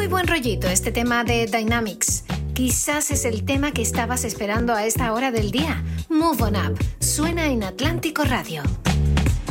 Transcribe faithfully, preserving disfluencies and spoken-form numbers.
Muy buen rollito este tema de Dynamics. Quizás es el tema que estabas esperando a esta hora del día. Move On Up. Suena en Atlántico Radio.